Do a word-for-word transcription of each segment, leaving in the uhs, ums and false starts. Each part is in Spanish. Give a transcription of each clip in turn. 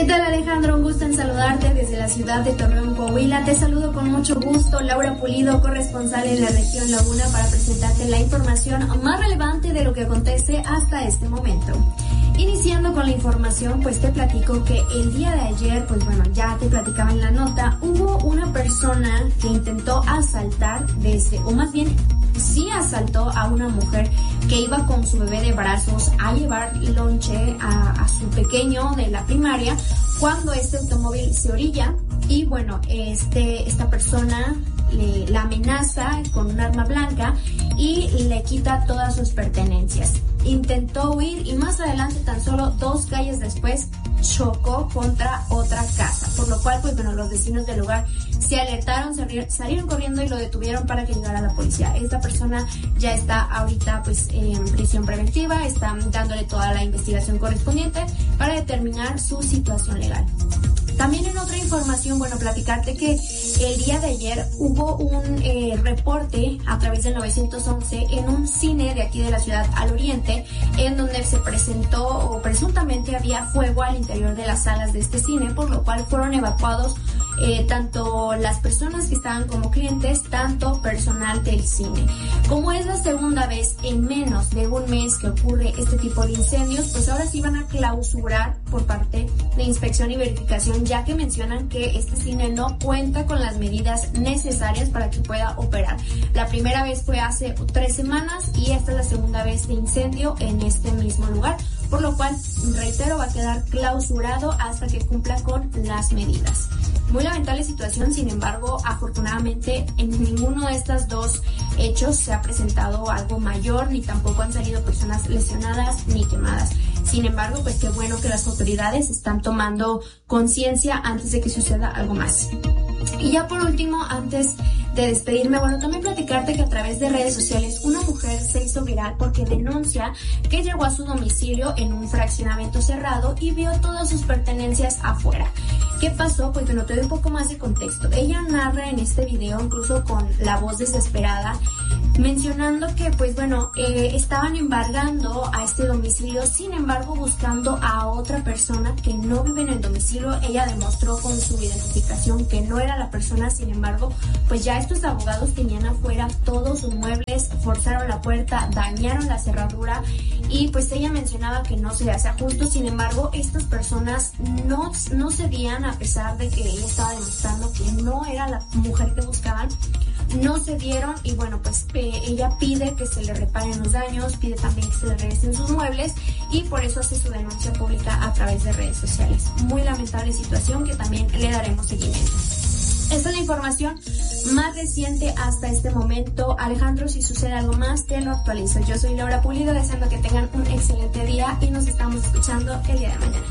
¿Qué tal, Alejandro? Un gusto en saludarte desde la ciudad de Torreón, Coahuila. Te saludo con mucho gusto, Laura Pulido, corresponsal en la región Laguna, para presentarte la información más relevante de lo que acontece hasta este momento. Iniciando con la información, pues te platico que el día de ayer, pues bueno, ya te platicaba en la nota, hubo una persona que intentó asaltar desde, o más bien, sí asaltó a una mujer que iba con su bebé de brazos a llevar lonche a, a su pequeño de la primaria, cuando este automóvil se orilla y bueno, este esta persona le, la amenaza con un arma blanca y le quita todas sus pertenencias. Intentó huir y más adelante, tan solo dos calles después, chocó contra otra casa, por lo cual, pues bueno, los vecinos del lugar se alertaron, salieron corriendo y lo detuvieron para que llegara la policía. Esta persona ya está ahorita pues en prisión preventiva, están dándole toda la investigación correspondiente para determinar su situación legal. También en otra información, bueno, platicarte que el día de ayer hubo un eh, reporte a través del nueve once en un cine de aquí de la ciudad al oriente, en donde se presentó o presuntamente había fuego al interior de las salas de este cine, por lo cual fueron evacuados eh, tanto las personas que estaban como clientes, tanto personal del cine. Como es la segunda vez en menos de un mes que ocurre este tipo de incendios, pues ahora sí van a clausurar por parte de inspección y verificación, ya que mencionan que este cine no cuenta con las medidas necesarias para que pueda operar. La primera vez fue hace tres semanas y esta es la segunda vez de incendio en este mismo lugar, por lo cual, reitero, va a quedar clausurado hasta que cumpla con las medidas. Muy lamentable situación, sin embargo, afortunadamente en ninguno de estos dos hechos se ha presentado algo mayor, ni tampoco han salido personas lesionadas ni quemadas. Sin embargo, pues qué bueno que las autoridades están tomando conciencia antes de que suceda algo más. Y ya por último, antes de despedirme, bueno, también platicarte que a través de redes sociales una mujer se hizo viral porque denuncia que llegó a su domicilio en un fraccionamiento cerrado y vio todas sus pertenencias afuera. ¿Qué pasó? Pues bueno, te doy un poco más de contexto. Ella narra en este video, incluso con la voz desesperada, mencionando que, pues bueno, eh, estaban embargando a este domicilio, sin embargo, buscando a otra persona que no vive en el domicilio. Ella demostró con su identificación que no era la persona, sin embargo, pues ya estos abogados tenían afuera todos sus muebles, forzaron la puerta, dañaron la cerradura y pues ella mencionaba que no se le hacía justo. Sin embargo, estas personas no, no cedían, a pesar de que ella estaba demostrando que no era la mujer que buscaban. No se dieron y bueno, pues eh, ella pide que se le reparen los daños, pide también que se le regresen sus muebles y por eso hace su denuncia pública a través de redes sociales. Muy lamentable situación que también le daremos seguimiento. Esta es la información más reciente hasta este momento. Alejandro, si sucede algo más, te lo actualizo. Yo soy Laura Pulido, deseando que tengan un excelente día y nos estamos escuchando el día de mañana.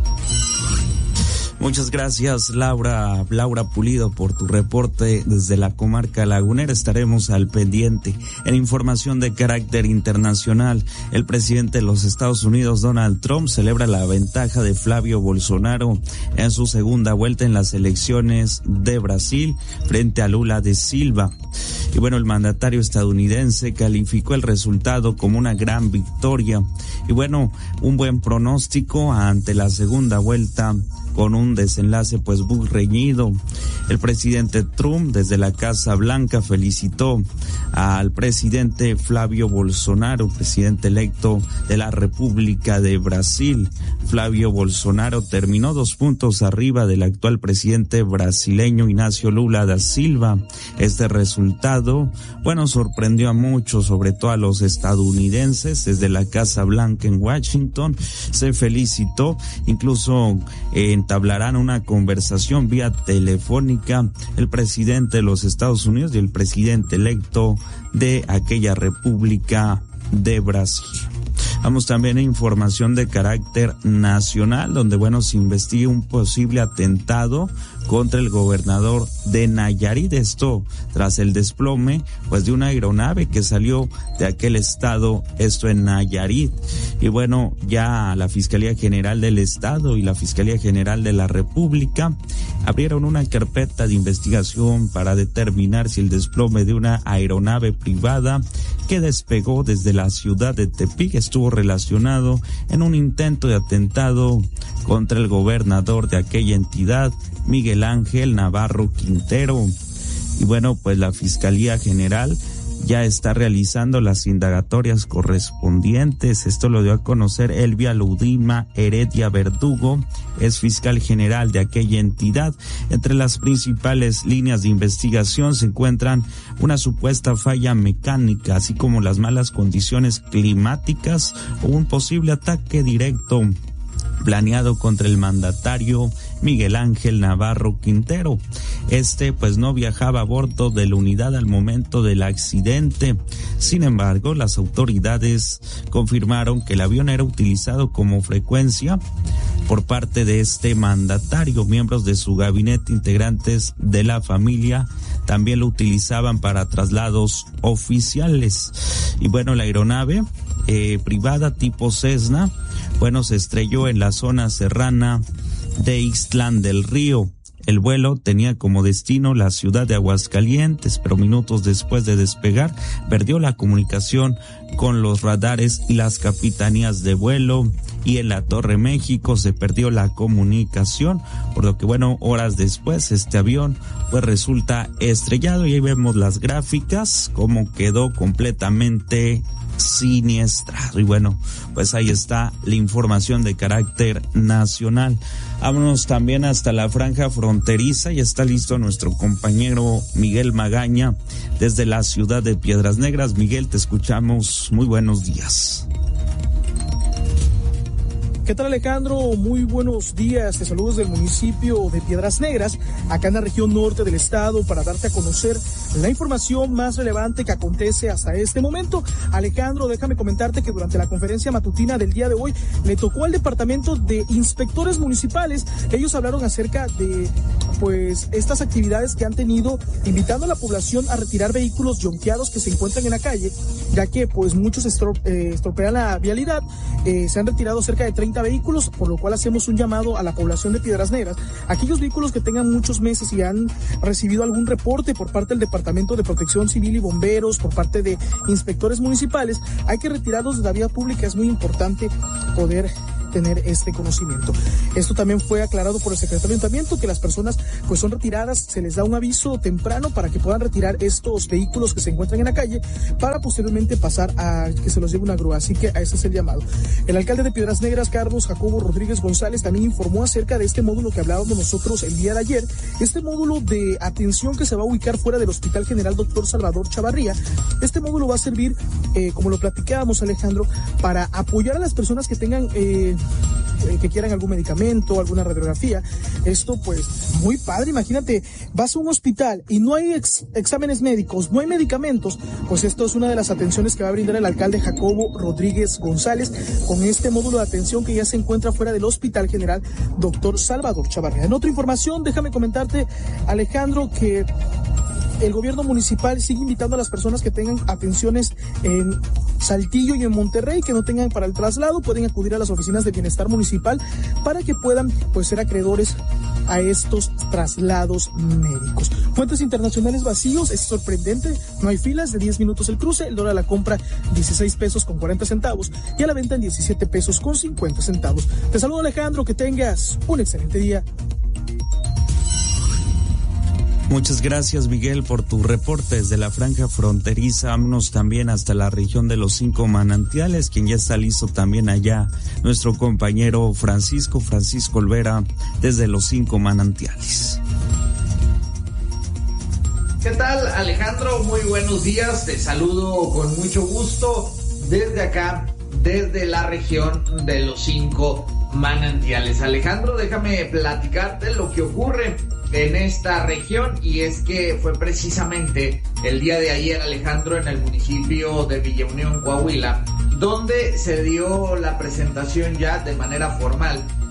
Muchas gracias, Laura, Laura Pulido, por tu reporte desde la comarca lagunera. Estaremos al pendiente. En información de carácter internacional, el presidente de los Estados Unidos, Donald Trump, celebra la ventaja de Flavio Bolsonaro en su segunda vuelta en las elecciones de Brasil frente a Lula da Silva. Y bueno, el mandatario estadounidense calificó el resultado como una gran victoria. Y bueno, un buen pronóstico ante la segunda vuelta, con un desenlace pues muy reñido. El presidente Trump desde la Casa Blanca felicitó al presidente Flavio Bolsonaro, presidente electo de la República de Brasil. Flavio Bolsonaro terminó dos puntos arriba del actual presidente brasileño Inácio Lula da Silva. Este resultado, bueno, sorprendió a muchos, sobre todo a los estadounidenses. Desde la Casa Blanca en Washington se felicitó, incluso en entablarán una conversación vía telefónica el presidente de los Estados Unidos y el presidente electo de aquella República de Brasil. Vamos también a información de carácter nacional, donde, bueno, se investiga un posible atentado contra el gobernador de Nayarit, esto tras el desplome pues de una aeronave que salió de aquel estado, esto en Nayarit. Y bueno, ya la Fiscalía General del Estado y la Fiscalía General de la República abrieron una carpeta de investigación para determinar si el desplome de una aeronave privada que despegó desde la ciudad de Tepic estuvo relacionado en un intento de atentado contra el gobernador de aquella entidad, Miguel Ángel Navarro Quintero. Y bueno, pues la Fiscalía General ya está realizando las indagatorias correspondientes. Esto lo dio a conocer Elvia Ludima Heredia Verdugo, es fiscal general de aquella entidad. Entre las principales líneas de investigación se encuentran una supuesta falla mecánica, así como las malas condiciones climáticas o un posible ataque directo planeado contra el mandatario Miguel Ángel Navarro Quintero. Este pues no viajaba a bordo de la unidad al momento del accidente. Sin embargo, las autoridades confirmaron que el avión era utilizado como frecuencia por parte de este mandatario. Miembros de su gabinete, integrantes de la familia, también lo utilizaban para traslados oficiales. Y bueno, la aeronave eh, privada tipo Cessna, bueno, se estrelló en la zona serrana de Ixtlán del Río. El vuelo tenía como destino la ciudad de Aguascalientes, pero minutos después de despegar perdió la comunicación con los radares y las capitanías de vuelo, y en la Torre México se perdió la comunicación, por lo que bueno, horas después este avión pues resulta estrellado, y ahí vemos las gráficas, cómo quedó completamente siniestrado. Y bueno, pues ahí está la información de carácter nacional. Vámonos también hasta la franja fronteriza, y está listo nuestro compañero Miguel Magaña desde la ciudad de Piedras Negras. Miguel, te escuchamos. Muy buenos días. ¿Qué tal, Alejandro? Muy buenos días. Te saludo desde el municipio de Piedras Negras, acá en la región norte del estado, para darte a conocer la información más relevante que acontece hasta este momento. Alejandro, déjame comentarte que durante la conferencia matutina del día de hoy le tocó al departamento de inspectores municipales. Ellos hablaron acerca de pues estas actividades que han tenido, invitando a la población a retirar vehículos yonqueados que se encuentran en la calle, ya que pues muchos estro, eh, estropean la vialidad. Eh, se han retirado cerca de treinta vehículos, por lo cual hacemos un llamado a la población de Piedras Negras. Aquellos vehículos que tengan muchos meses y han recibido algún reporte por parte del Departamento de Protección Civil y Bomberos, por parte de inspectores municipales, hay que retirarlos de la vía pública. Es muy importante poder tener este conocimiento. Esto también fue aclarado por el secretario de Ayuntamiento, que las personas pues son retiradas, se les da un aviso temprano para que puedan retirar estos vehículos que se encuentran en la calle, para posteriormente pasar a que se los lleve una grúa. Así que a ese es el llamado. El alcalde de Piedras Negras, Carlos Jacobo Rodríguez González, también informó acerca de este módulo que hablábamos nosotros el día de ayer, este módulo de atención que se va a ubicar fuera del Hospital General Doctor Salvador Chavarría. Este módulo va a servir, eh, como lo platicábamos, Alejandro, para apoyar a las personas que tengan eh, que quieran algún medicamento, alguna radiografía. Esto pues muy padre. Imagínate, vas a un hospital y no hay ex, exámenes médicos, no hay medicamentos, pues esto es una de las atenciones que va a brindar el alcalde Jacobo Rodríguez González con este módulo de atención que ya se encuentra fuera del Hospital General Doctor Salvador Chavarría. En otra información, déjame comentarte, Alejandro, que el gobierno municipal sigue invitando a las personas que tengan atenciones en Saltillo y en Monterrey, que no tengan para el traslado, pueden acudir a las oficinas de bienestar municipal para que puedan pues ser acreedores a estos traslados médicos. Puentes internacionales vacíos, es sorprendente, no hay filas, de diez minutos el cruce, el dólar a la compra dieciséis pesos con cuarenta centavos y a la venta en diecisiete pesos con cincuenta centavos. Te saludo, Alejandro, que tengas un excelente día. Muchas gracias, Miguel, por tu reporte desde la franja fronteriza. Vámonos también hasta la región de los Cinco Manantiales, quien ya está listo también allá, nuestro compañero Francisco, Francisco Olvera, desde los Cinco Manantiales. ¿Qué tal, Alejandro? Muy buenos días, te saludo con mucho gusto desde acá, desde la región de los Cinco Manantiales. Alejandro, déjame platicarte lo que ocurre en esta región, y es que fue precisamente el día de ayer, Alejandro, en el municipio de Villa Unión, Coahuila, donde se dio la presentación ya de manera formal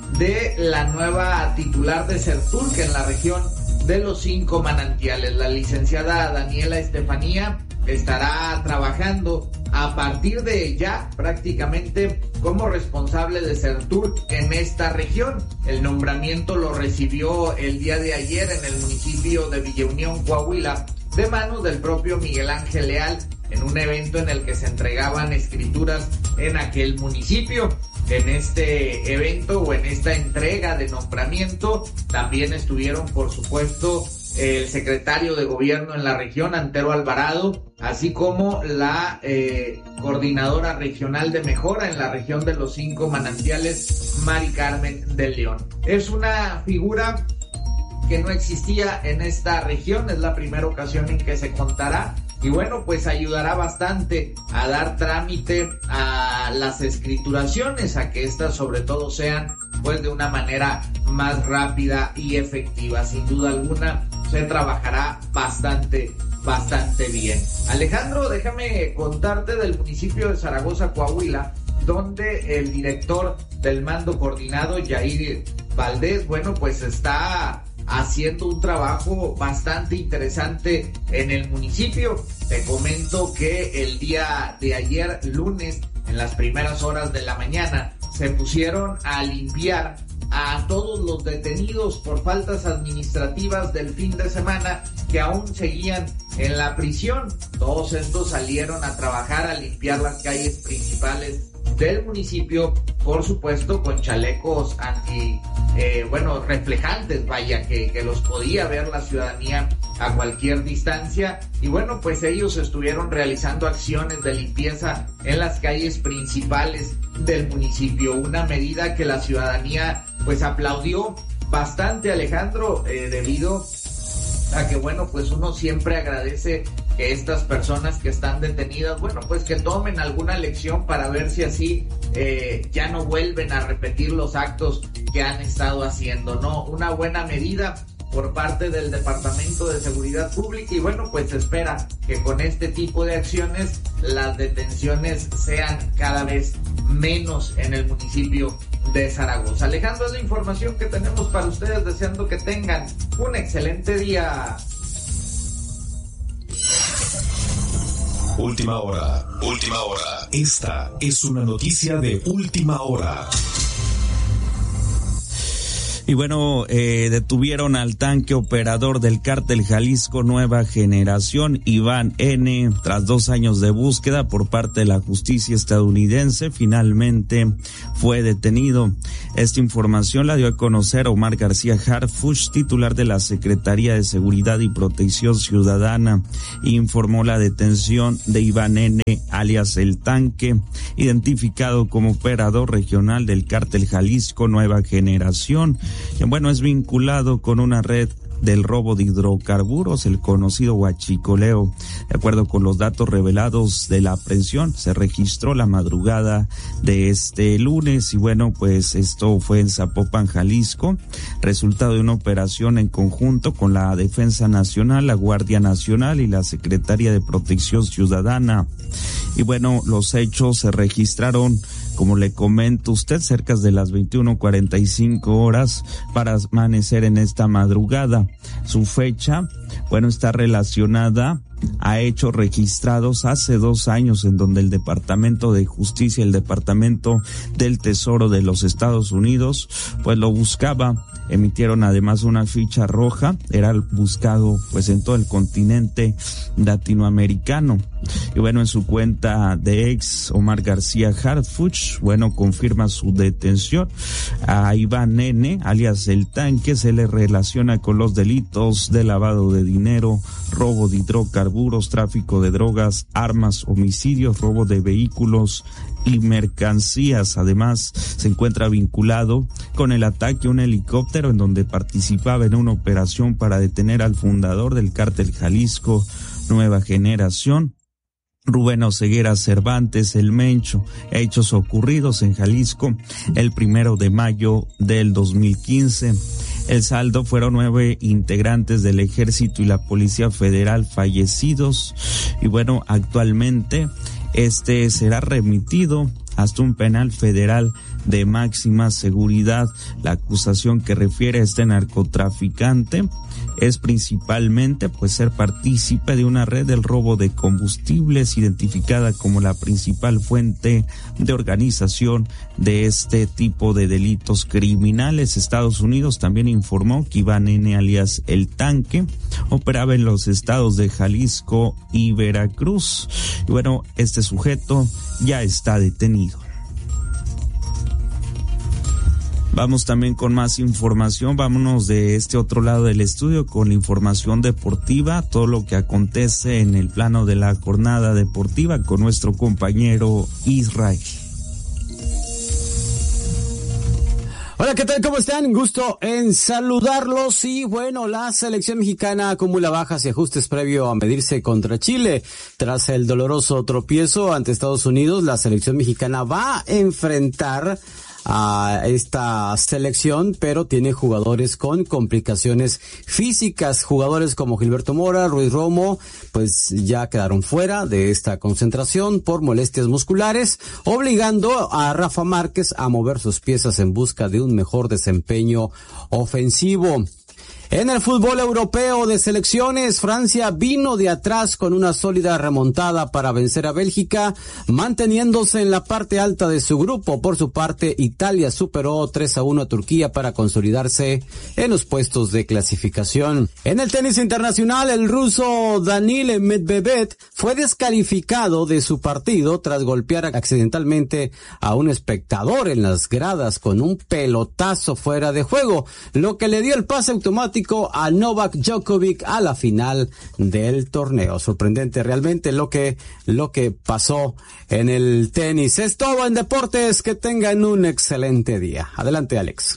de la nueva titular de Serturk en la región de los cinco manantiales. La licenciada Daniela Estefanía estará trabajando a partir de ya prácticamente como responsable de Serturk en esta región. El nombramiento lo recibió el día de ayer en el municipio de Villa Unión, Coahuila, de manos del propio Miguel Ángel Leal, en un evento en el que se entregaban escrituras en aquel municipio. En este evento o en esta entrega de nombramiento también estuvieron, por supuesto, el secretario de gobierno en la región, Antero Alvarado, así como la eh, coordinadora regional de mejora en la región de los cinco manantiales, Mari Carmen del León. Es una figura que no existía en esta región, es la primera ocasión en que se contará. Y bueno, pues ayudará bastante a dar trámite a las escrituraciones, a que estas sobre todo sean pues de una manera más rápida y efectiva. Sin duda alguna se trabajará bastante, bastante bien. Alejandro, déjame contarte del municipio de Zaragoza, Coahuila, donde el director del mando coordinado, Yair Valdés, bueno, pues está haciendo un trabajo bastante interesante en el municipio. Te comento que el día de ayer, lunes, en las primeras horas de la mañana, se pusieron a limpiar a todos los detenidos por faltas administrativas del fin de semana que aún seguían en la prisión. Todos estos salieron a trabajar, a limpiar las calles principales del municipio, por supuesto con chalecos anti, eh, bueno, reflejantes, vaya, que, que los podía ver la ciudadanía a cualquier distancia. Y bueno, pues ellos estuvieron realizando acciones de limpieza en las calles principales del municipio, una medida que la ciudadanía pues aplaudió bastante, Alejandro, eh, debido a que, bueno, pues uno siempre agradece que estas personas que están detenidas, bueno, pues que tomen alguna lección para ver si así eh, ya no vuelven a repetir los actos que han estado haciendo, ¿no? Una buena medida por parte del Departamento de Seguridad Pública y bueno, pues se espera que con este tipo de acciones las detenciones sean cada vez menos en el municipio de Zaragoza. Alejandro, es la información que tenemos para ustedes, deseando que tengan un excelente día. Última hora, última hora. Esta es una noticia de última hora. Y bueno, eh, detuvieron al tanque operador del cártel Jalisco Nueva Generación, Iván N., tras dos años de búsqueda por parte de la justicia estadounidense. Finalmente fue detenido. Esta información la dio a conocer Omar García Harfuch, titular de la Secretaría de Seguridad y Protección Ciudadana. Informó la detención de Iván N., alias El Tanque, identificado como operador regional del cártel Jalisco Nueva Generación. Y bueno, es vinculado con una red del robo de hidrocarburos, el conocido huachicoleo. De acuerdo con los datos revelados de la aprehensión, se registró la madrugada de este lunes y bueno, pues esto fue en Zapopan, Jalisco, resultado de una operación en conjunto con la Defensa Nacional, la Guardia Nacional y la Secretaría de Protección Ciudadana. Y bueno, los hechos se registraron, como le comento usted, cerca de las veintiuno cuarenta y cinco horas para amanecer en esta madrugada. Su fecha, bueno, está relacionada a hechos registrados hace dos años en donde el Departamento de Justicia y el Departamento del Tesoro de los Estados Unidos pues lo buscaba. Emitieron además una ficha roja, era buscado pues en todo el continente latinoamericano. Y bueno, en su cuenta de ex, Omar García Harfuch, bueno, confirma su detención. A Iván N., alias El Tanque, se le relaciona con los delitos de lavado de dinero, robo de hidrocarburos, tráfico de drogas, armas, homicidios, robo de vehículos y mercancías. Además, se encuentra vinculado con el ataque a un helicóptero en donde participaba en una operación para detener al fundador del cártel Jalisco Nueva Generación, Rubén Oseguera Cervantes, el Mencho. Hechos ocurridos en Jalisco el primero de mayo del dos mil quince. El saldo fueron nueve integrantes del Ejército y la Policía Federal fallecidos. Y bueno, actualmente este será remitido hasta un penal federal de máxima seguridad. La acusación que refiere a este narcotraficante es principalmente pues ser partícipe de una red del robo de combustibles identificada como la principal fuente de organización de este tipo de delitos criminales. Estados Unidos también informó que Iván N., alias El Tanque, operaba en los estados de Jalisco y Veracruz. Y bueno, este sujeto ya está detenido. Vamos también con más información, vámonos de este otro lado del estudio con la información deportiva, todo lo que acontece en el plano de la jornada deportiva con nuestro compañero Israel. Hola, ¿qué tal? ¿Cómo están? Gusto en saludarlos. Y bueno, la selección mexicana acumula bajas y ajustes previo a medirse contra Chile. Tras el doloroso tropiezo ante Estados Unidos, la selección mexicana va a enfrentar a esta selección, pero tiene jugadores con complicaciones físicas. Jugadores como Gilberto Mora, Ruiz Romo, pues ya quedaron fuera de esta concentración por molestias musculares, obligando a Rafa Márquez a mover sus piezas en busca de un mejor desempeño ofensivo. En el fútbol europeo de selecciones, Francia vino de atrás con una sólida remontada para vencer a Bélgica, manteniéndose en la parte alta de su grupo. Por su parte, Italia superó tres a uno a Turquía para consolidarse en los puestos de clasificación. En el tenis internacional, el ruso Daniil Medvedev fue descalificado de su partido tras golpear accidentalmente a un espectador en las gradas con un pelotazo fuera de juego, lo que le dio el pase automático a Novak Djokovic a la final del torneo. Sorprendente realmente lo que lo que pasó en el tenis. Es todo en deportes, que tengan un excelente día. Adelante, Alex.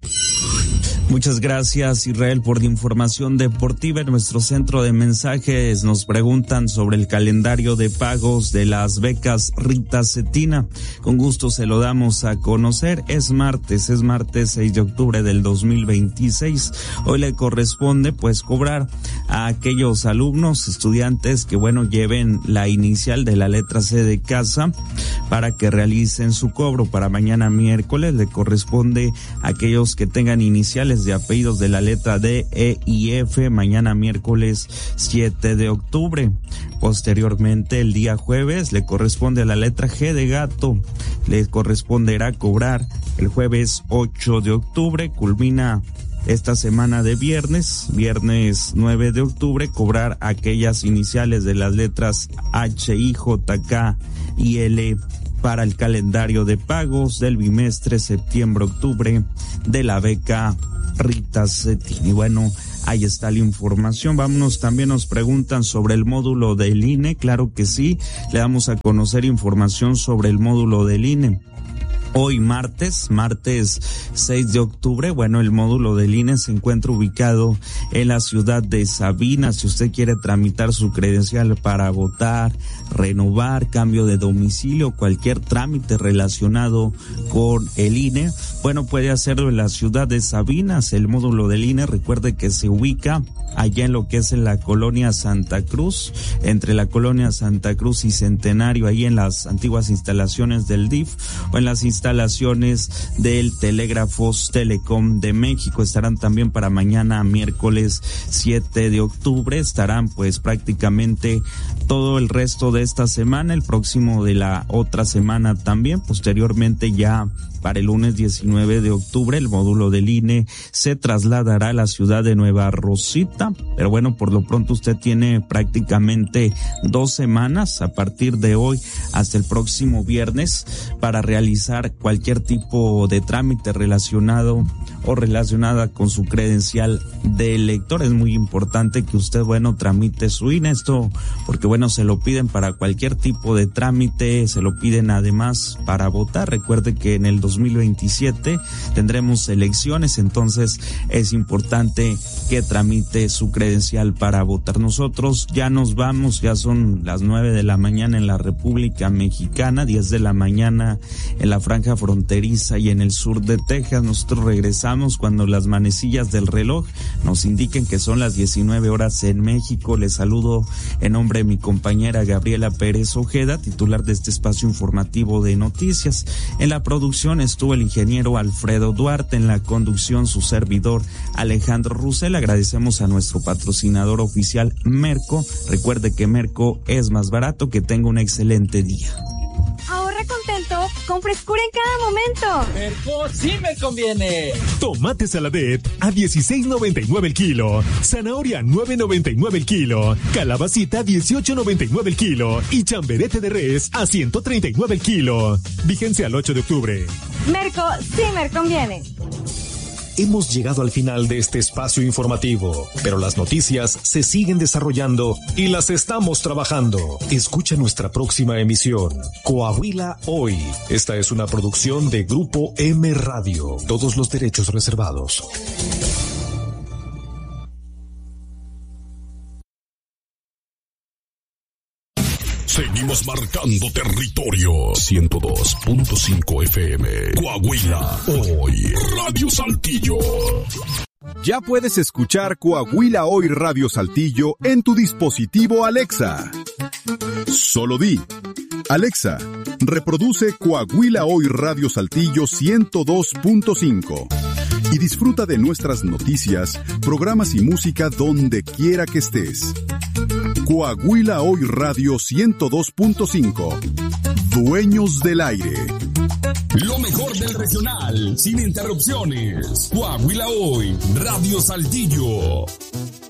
Muchas gracias, Israel, por la información deportiva. En nuestro centro de mensajes nos preguntan sobre el calendario de pagos de las becas Rita Cetina. Con gusto se lo damos a conocer. Es martes, es martes seis de octubre del dos mil veintiséis. Hoy le corresponde pues cobrar a aquellos alumnos, estudiantes que bueno lleven la inicial de la letra C de casa para que realicen su cobro. Para mañana miércoles le corresponde a aquellos que tengan iniciales de apellidos de la letra D, E y F, mañana miércoles siete de octubre. Posteriormente, el día jueves, le corresponde a la letra G de gato, le corresponderá cobrar el jueves ocho de octubre, culmina esta semana de viernes, viernes nueve de octubre, cobrar aquellas iniciales de las letras H, I, J, K y L para el calendario de pagos del bimestre septiembre-octubre de la beca Rita Cetina. Y bueno, ahí está la información. Vámonos, también nos preguntan sobre el módulo del I N E. Claro que sí, le damos a conocer información sobre el módulo del I N E. Hoy martes, martes seis de octubre, bueno, el módulo del I N E se encuentra ubicado en la ciudad de Sabinas. Si usted quiere tramitar su credencial para votar, renovar, cambio de domicilio, cualquier trámite relacionado con el I N E, bueno, puede hacerlo en la ciudad de Sabinas. El módulo del I N E, recuerde que se ubica allá en lo que es en la colonia Santa Cruz, entre la colonia Santa Cruz y Centenario, ahí en las antiguas instalaciones del D I F o en las instalaciones instalaciones del Telégrafos Telecom de México. Estarán también para mañana miércoles siete de octubre, estarán pues prácticamente todo el resto de esta semana, el próximo de la otra semana también. Posteriormente, ya para el lunes diecinueve de octubre, el módulo del I N E se trasladará a la ciudad de Nueva Rosita, pero bueno, por lo pronto usted tiene prácticamente dos semanas a partir de hoy hasta el próximo viernes para realizar cualquier tipo de trámite relacionado o relacionada con su credencial de elector. Es muy importante que usted, bueno, tramite su I N E, esto porque bueno, se lo piden para cualquier tipo de trámite, se lo piden además para votar. Recuerde que en el dos mil veintisiete tendremos elecciones, entonces es importante que tramite su credencial para votar. Nosotros ya nos vamos, ya son las nueve de la mañana en la República Mexicana, diez de la mañana en la franja fronteriza y en el sur de Texas. Nosotros regresamos saludamos cuando las manecillas del reloj nos indiquen que son las diecinueve horas en México. Les saludo en nombre de mi compañera Gabriela Pérez Ojeda, titular de este espacio informativo de noticias. En la producción estuvo el ingeniero Alfredo Duarte, en la conducción su servidor Alejandro Russell. Agradecemos a nuestro patrocinador oficial Merco. Recuerde que Merco es más barato. Que tenga un excelente día. Ahorra contento con frescura en cada momento. Merco sí me conviene. Tomate Saladet a dieciséis noventa y nueve el kilo. Zanahoria nueve noventa y nueve el kilo. Calabacita dieciocho noventa y nueve el kilo. Y chamberete de res a ciento treinta y nueve el kilo. Vigencia al ocho de octubre. Merco sí me conviene. Hemos llegado al final de este espacio informativo, pero las noticias se siguen desarrollando y las estamos trabajando. Escucha nuestra próxima emisión, Coahuila Hoy. Esta es una producción de Grupo M Radio. Todos los derechos reservados. Seguimos marcando territorio. ciento dos punto cinco F M. Coahuila Hoy. Radio Saltillo. Ya puedes escuchar Coahuila Hoy Radio Saltillo en tu dispositivo Alexa. Solo di: Alexa, reproduce Coahuila Hoy Radio Saltillo ciento dos punto cinco. Y disfruta de nuestras noticias, programas y música donde quiera que estés. Coahuila Hoy Radio ciento dos punto cinco. Dueños del aire. Lo mejor del regional, sin interrupciones. Coahuila Hoy, Radio Saltillo.